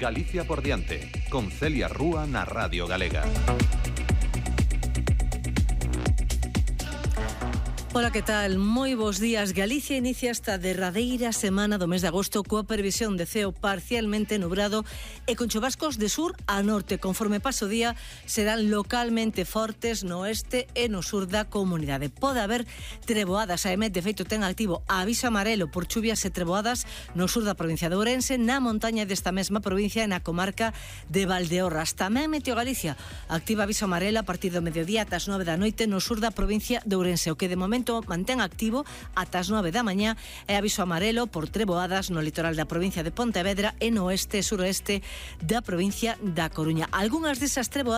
Galicia por diante, con Celia Rúa na Radio Galega. Ola, que tal? Moi bons días. Galicia inicia esta derradeira semana do mes de agosto coa previsión de ceo parcialmente nubrado e con chubascos de sur a norte. Conforme paso o día, serán localmente fortes no oeste e no sur da comunidade. Pode haber treboadas. A EMET, de feito, ten activo aviso amarelo por chuvias e treboadas no sur da provincia de Ourense, na montaña desta mesma provincia e na comarca de Valdeorras. Tamén Meteo Galicia activa aviso amarelo a partir do mediodía ata as 9 da noite no sur da provincia de Ourense, o que de momento mantén activo ata as 9 da mañá e aviso amarelo por treboadas no litoral da provincia de Pontevedra e no oeste e suroeste da provincia da Coruña. Algunhas desas treboadas